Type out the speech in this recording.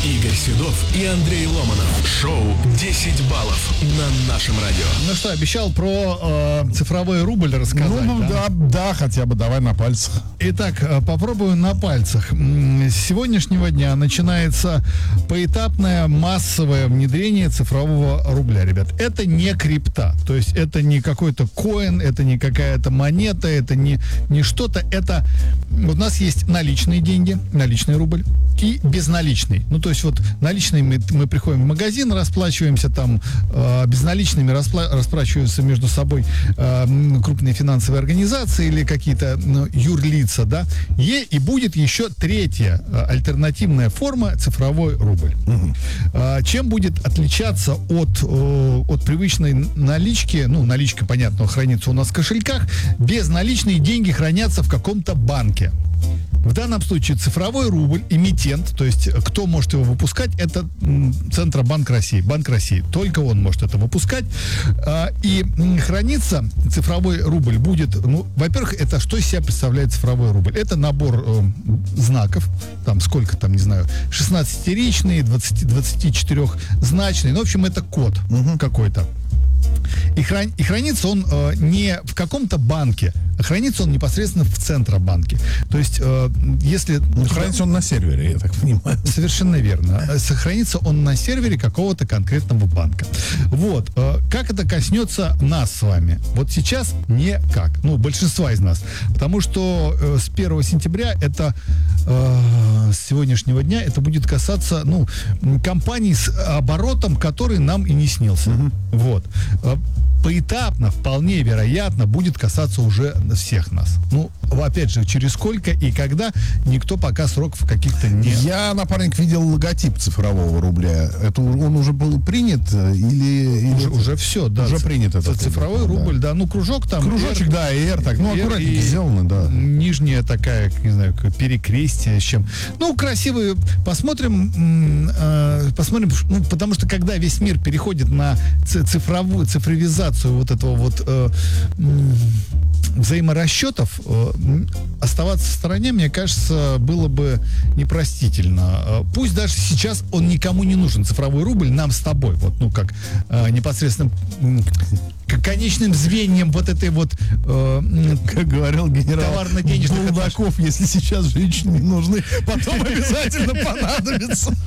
Игорь Седов и Андрей Ломанов. Шоу «10 баллов» на нашем радио. Ну что, обещал про цифровой рубль рассказать? Ну, да, хотя бы давай на пальцах. Итак, попробую на пальцах. С сегодняшнего дня начинается поэтапное массовое внедрение цифрового рубля, ребят. Это не крипта, то есть это не какой-то коин, это не какая-то монета, это не что-то, это... У нас есть наличные деньги, наличный рубль и безналичный. Ну, то есть вот наличные мы приходим в магазин, расплачиваемся там, безналичными расплачиваются между собой крупные финансовые организации или какие-то юрлица, да. И будет еще третья альтернативная форма — цифровой рубль. Чем будет отличаться от привычной налички? Ну, наличка, понятно, хранится у нас в кошельках. Безналичные деньги хранятся в каком-то банке. В данном случае цифровой рубль, эмитент, то есть кто может его выпускать, это Центробанк России, Банк России. Только он может это выпускать. И храниться цифровой рубль будет, ну, во-первых, это что из себя представляет цифровой рубль? Это набор знаков, там сколько там, не знаю, 16-ричный, 24-значный, ну, в общем, это код какой-то. И хранится он не в каком-то банке, а хранится он непосредственно в Центробанке. То есть, если... Хранится он на сервере, я так понимаю. Совершенно верно. Сохранится он на сервере какого-то конкретного банка. Вот. Как это коснется нас с вами? Вот сейчас никак. Ну, большинства из нас. Потому что с 1 сентября это... с сегодняшнего дня это будет касаться, ну, компаний с оборотом, который нам и не снился. Вот. Поэтапно, вполне вероятно, будет касаться уже всех нас. Ну, опять же, через сколько и когда, никто пока сроков каких-то не... Я, напарник, видел логотип цифрового рубля. Это он уже был принят или... Уже все, да. Уже принят этот цифровой рубль, да. Ну, кружок там... Кружочек, да, и R так. Ну, аккуратненько сделано, да. Нижняя такая, не знаю, перекрестие с чем. Ну, красивые. Посмотрим, ну, потому что когда весь мир переходит на цифровизацию вот этого вот взаиморасчетов, оставаться в стороне, мне кажется, было бы непростительно. Пусть даже сейчас он никому не нужен, цифровой рубль, нам с тобой, вот, ну, как непосредственно конечным звеньем вот этой вот, как говорил генерал товарно-денежных Булдаков, если сейчас женщины нужны, потом обязательно понадобится.